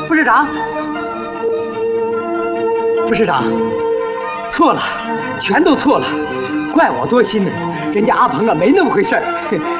副市长，副市长，错了，全都错了，怪我多心呢。人家阿鹏啊，没那么回事儿。